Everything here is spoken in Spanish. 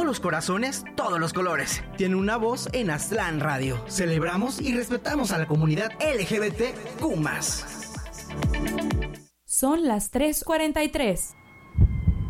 los corazones, todos los colores. Tiene una voz en Aztlán Radio. Celebramos y respetamos a la comunidad LGBTQ+. Son las 3:43.